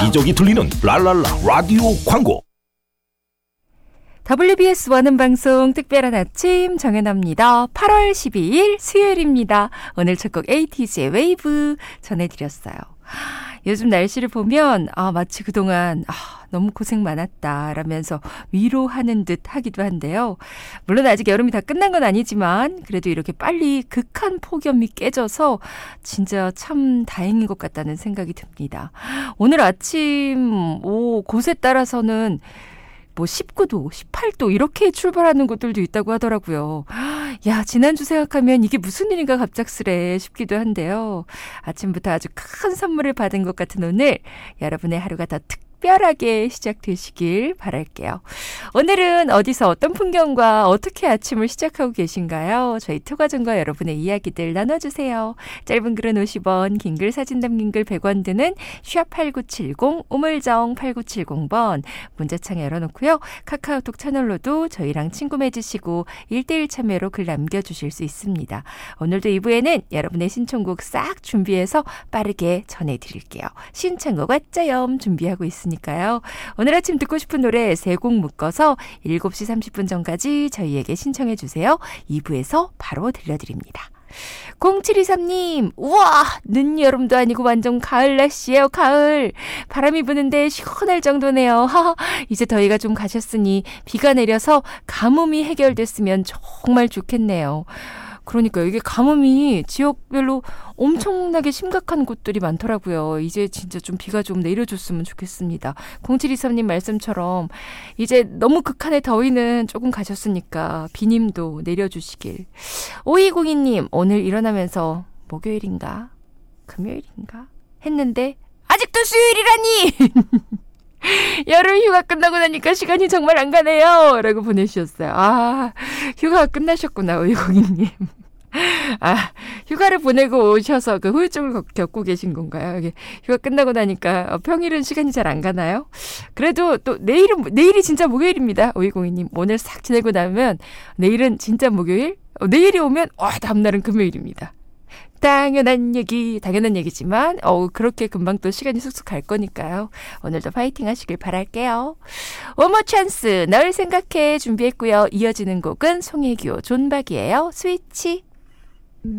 여기저기 들리는 랄랄라 라디오 광고. WBS 원음 방송 특별한 아침 정연아입니다. 8월 12일 수요일입니다. 오늘 첫 곡 에이티즈의 웨이브 전해드렸어요. 요즘 날씨를 보면 마치 그동안 너무 고생 많았다 라면서 위로하는 듯 하기도 한데요. 물론 아직 여름이 다 끝난 건 아니지만 그래도 이렇게 빨리 극한 폭염이 깨져서 진짜 참 다행인 것 같다는 생각이 듭니다. 오늘 아침 곳에 따라서는 19도, 18도 이렇게 출발하는 곳들도 있다고 하더라고요. 야, 지난주 생각하면 이게 무슨 일인가 갑작스레 싶기도 한데요. 아침부터 아주 큰 선물을 받은 것 같은 오늘 여러분의 하루가 더 특별하게 시작되시길 바랄게요. 오늘은 어디서 어떤 풍경과 어떻게 아침을 시작하고 계신가요? 저희 토가전과 여러분의 이야기들 나눠주세요. 짧은 글은 50원, 긴 글 사진 담긴 글 100원 드는 샵8970 우물정 8970번 문자창에 열어놓고요. 카카오톡 채널로도 저희랑 친구 맺으시고 1대1 참여로 글 남겨주실 수 있습니다. 오늘도 2부에는 여러분의 신청곡 싹 준비해서 빠르게 전해드릴게요. 신청곡 왔자염 준비하고 있으니까요. 오늘 아침 듣고 싶은 노래 3곡 묶어서 7시 30분 전까지 저희에게 신청해 주세요. 2부에서 바로 들려드립니다. 0723님, 우와, 늦여름도 아니고 완전 가을 날씨예요. 가을. 바람이 부는데 시원할 정도네요. 이제 더위가 좀 가셨으니 비가 내려서 가뭄이 해결됐으면 정말 좋겠네요. 그러니까 이게 가뭄이 지역별로 엄청나게 심각한 곳들이 많더라고요. 이제 진짜 좀 비가 좀 내려줬으면 좋겠습니다. 0723님 말씀처럼 이제 너무 극한의 더위는 조금 가셨으니까 비님도 내려주시길. 5202님, 오늘 일어나면서 목요일인가? 금요일인가? 했는데 아직도 수요일이라니! 여름 휴가 끝나고 나니까 시간이 정말 안 가네요. 라고 보내주셨어요. 휴가가 끝나셨구나, 5202님. 휴가를 보내고 오셔서 그 후유증을 겪고 계신 건가요? 휴가 끝나고 나니까 평일은 시간이 잘 안 가나요? 그래도 또 내일이 진짜 목요일입니다. 5202님. 오늘 싹 지내고 나면 내일은 진짜 목요일? 내일이 오면 다음날은 금요일입니다. 당연한 얘기지만 그렇게 금방 또 시간이 쑥쑥 갈 거니까요. 오늘도 파이팅 하시길 바랄게요. 원모 찬스 널 생각해 준비했고요. 이어지는 곡은 송혜교 존박이에요. 스위치.